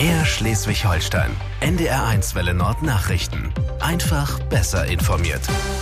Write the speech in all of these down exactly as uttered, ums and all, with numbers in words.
Air Schleswig-Holstein. N D R eins Welle Nord Nachrichten. Einfach besser informiert.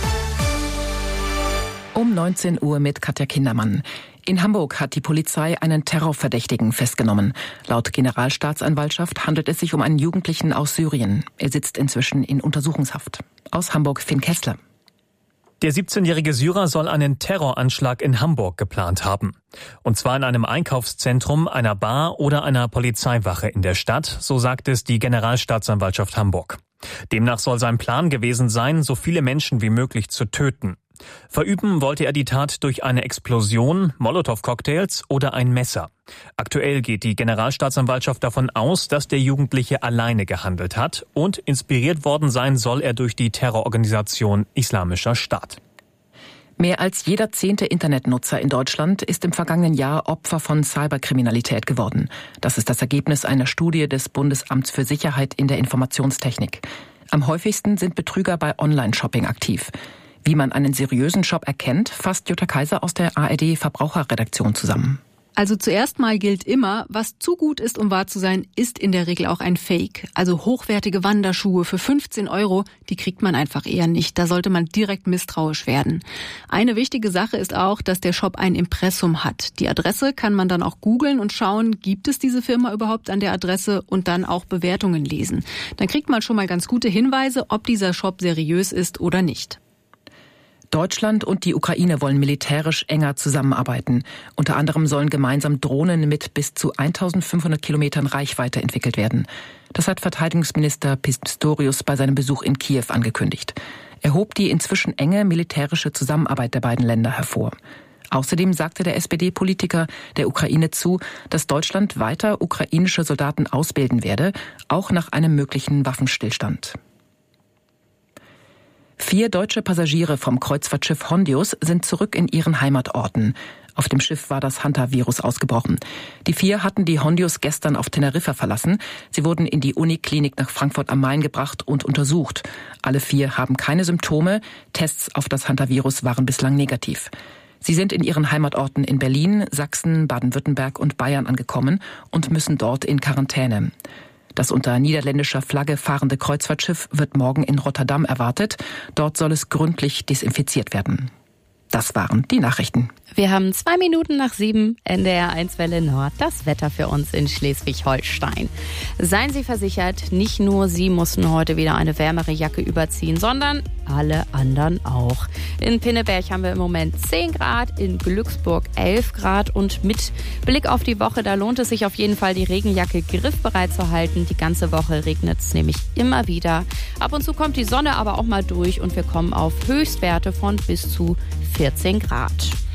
Um neunzehn Uhr mit Katja Kindermann. In Hamburg hat die Polizei einen Terrorverdächtigen festgenommen. Laut Generalstaatsanwaltschaft handelt es sich um einen Jugendlichen aus Syrien. Er sitzt inzwischen in Untersuchungshaft. Aus Hamburg Finn Kessler. Der siebzehnjährige Syrer soll einen Terroranschlag in Hamburg geplant haben. Und zwar in einem Einkaufszentrum, einer Bar oder einer Polizeiwache in der Stadt, so sagt es die Generalstaatsanwaltschaft Hamburg. Demnach soll sein Plan gewesen sein, so viele Menschen wie möglich zu töten. Verüben wollte er die Tat durch eine Explosion, Molotow-Cocktails oder ein Messer. Aktuell geht die Generalstaatsanwaltschaft davon aus, dass der Jugendliche alleine gehandelt hat und inspiriert worden sein soll er durch die Terrororganisation Islamischer Staat. Mehr als jeder zehnte Internetnutzer in Deutschland ist im vergangenen Jahr Opfer von Cyberkriminalität geworden. Das ist das Ergebnis einer Studie des Bundesamts für Sicherheit in der Informationstechnik. Am häufigsten sind Betrüger bei Online-Shopping aktiv. Wie man einen seriösen Shop erkennt, fasst Jutta Kaiser aus der A R D-Verbraucherredaktion zusammen. Also zuerst mal gilt immer, was zu gut ist, um wahr zu sein, ist in der Regel auch ein Fake. Also hochwertige Wanderschuhe für fünfzehn Euro, die kriegt man einfach eher nicht. Da sollte man direkt misstrauisch werden. Eine wichtige Sache ist auch, dass der Shop ein Impressum hat. Die Adresse kann man dann auch googeln und schauen, gibt es diese Firma überhaupt an der Adresse und dann auch Bewertungen lesen. Dann kriegt man schon mal ganz gute Hinweise, ob dieser Shop seriös ist oder nicht. Deutschland und die Ukraine wollen militärisch enger zusammenarbeiten. Unter anderem sollen gemeinsam Drohnen mit bis zu eintausendfünfhundert Kilometern Reichweite entwickelt werden. Das hat Verteidigungsminister Pistorius bei seinem Besuch in Kiew angekündigt. Er hob die inzwischen enge militärische Zusammenarbeit der beiden Länder hervor. Außerdem sagte der S P D-Politiker der Ukraine zu, dass Deutschland weiter ukrainische Soldaten ausbilden werde, auch nach einem möglichen Waffenstillstand. Vier deutsche Passagiere vom Kreuzfahrtschiff Hondius sind zurück in ihren Heimatorten. Auf dem Schiff war das Hantavirus ausgebrochen. Die vier hatten die Hondius gestern auf Teneriffa verlassen. Sie wurden in die Uniklinik nach Frankfurt am Main gebracht und untersucht. Alle vier haben keine Symptome. Tests auf das Hantavirus waren bislang negativ. Sie sind in ihren Heimatorten in Berlin, Sachsen, Baden-Württemberg und Bayern angekommen und müssen dort in Quarantäne. Das unter niederländischer Flagge fahrende Kreuzfahrtschiff wird morgen in Rotterdam erwartet. Dort soll es gründlich desinfiziert werden. Das waren die Nachrichten. Wir haben zwei Minuten nach sieben, N D R eins Welle Nord, das Wetter für uns in Schleswig-Holstein. Seien Sie versichert, nicht nur Sie mussten heute wieder eine wärmere Jacke überziehen, sondern alle anderen auch. In Pinneberg haben wir im Moment zehn Grad, in Glücksburg elf Grad und mit Blick auf die Woche, da lohnt es sich auf jeden Fall, die Regenjacke griffbereit zu halten. Die ganze Woche regnet es nämlich immer wieder. Ab und zu kommt die Sonne aber auch mal durch und wir kommen auf Höchstwerte von bis zu vierzehn Grad.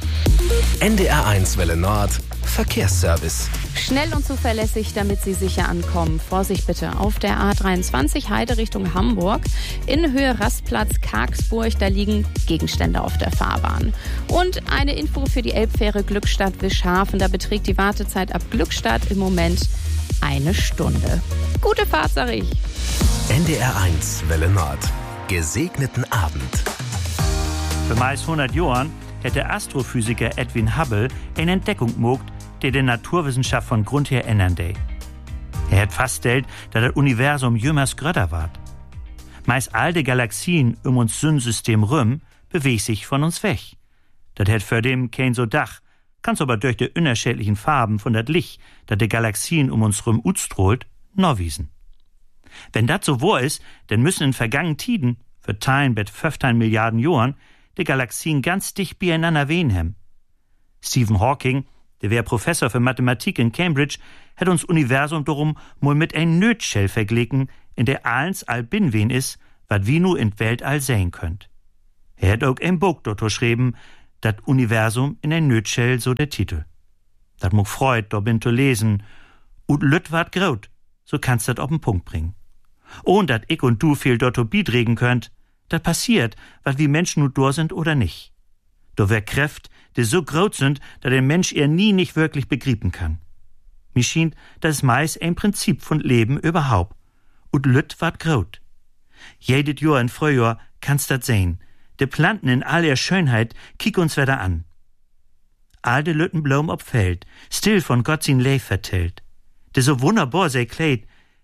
N D R eins Welle Nord Verkehrsservice. Schnell und zuverlässig, damit Sie sicher ankommen. Vorsicht bitte auf der A dreiundzwanzig Heide Richtung Hamburg. In Höhe Rastplatz Kargsburg, da liegen Gegenstände auf der Fahrbahn. Und eine Info für die Elbfähre Glückstadt-Wischhafen. Da beträgt die Wartezeit ab Glückstadt im Moment eine Stunde. Gute Fahrt, sag ich. N D R eins Welle Nord. Gesegneten Abend. Für meist hundert Jahren hat der Astrophysiker Edwin Hubble eine Entdeckung gemacht, die die Naturwissenschaft von Grund her ändern will. Er hat festgestellt, dass das Universum jümmers größer wird. Meist all die Galaxien um uns Sonnensystem rum bewegen sich von uns weg. Das hat für dem kein so Dach, kann's aber durch die unterschiedlichen Farben von das Licht, das die Galaxien um uns rum utstrahlt, noch wiesen. Wenn das so wahr ist, dann müssen in vergangenen Tiden, für Teilen mit fünfzehn Milliarden Jahren, die Galaxien ganz dicht beieinander wehen haben. Stephen Hawking, der wär Professor für Mathematik in Cambridge, hat uns Universum darum mal mit ein Nötschell verglichen, in der allens all bin wen is, wat wie nu in Weltall sehen könnt. Er hat auch ein Buch dort geschrieben, dat Universum in ein Nötschell, so der Titel. Dat muck Freud da bin zu lesen, und lütt wart graut, so kannst dat auf den Punkt bringen. Und dat ich und du viel dort beitragen könnt, das passiert, weil wir Menschen nur da sind oder nicht. Da wär Kräft, die so groß sind, dass der Mensch ihr nie nicht wirklich begreifen kann. Mir schien, das ist meist ein Prinzip von Leben überhaupt. Und lütt wart groß. Jedes Jahr in Frühjahr kannst dat sehen. Die Planten in all ihrer Schönheit kick uns wieder an. All de Lütten blom ob Feld, still von Gott sin Leif vertellt. De so wunderbar sei Kleid,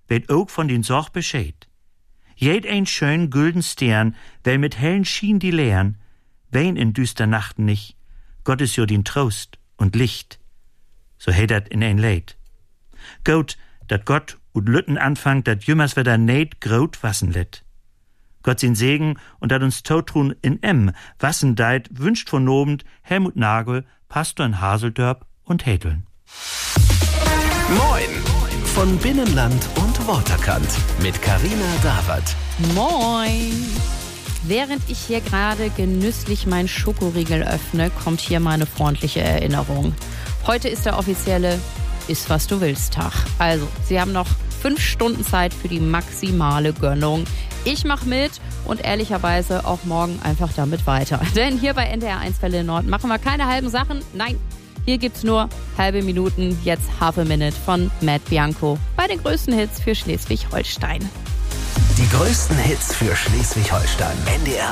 weet ook von den Sorg Bescheid. Jed ein schön gülden Stern, wel mit hellen Schien die lehren, wein in düster Nachten nicht, Gott ist jo den Trost und Licht. So he dat in ein Leid. Gott, dat Gott und Lütten anfangt, dat jümmers wieder neid grot wassen let. Gott sin Segen und dat uns Tautrun in M wassen deit, wünscht von Nobend Helmut Nagel, Pastor in Haseldörp und Hädeln. Moin! Von Binnenland und Waterkant mit Carina Dawert. Moin! Während ich hier gerade genüsslich mein Schokoriegel öffne, kommt hier meine freundliche Erinnerung. Heute ist der offizielle Iss was du willst Tag. Also, Sie haben noch fünf Stunden Zeit für die maximale Gönnung. Ich mache mit und ehrlicherweise auch morgen einfach damit weiter. Denn hier bei N D R eins Welle Nord machen wir keine halben Sachen. Nein, hier gibt's nur halbe Minuten. Jetzt Half a Minute von Matt Bianco bei den größten Hits für Schleswig-Holstein. Die größten Hits für Schleswig-Holstein. N D R